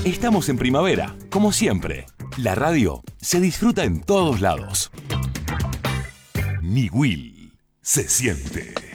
Estamos en primavera, como siempre. La radio se disfruta en todos lados. Ni Will se siente.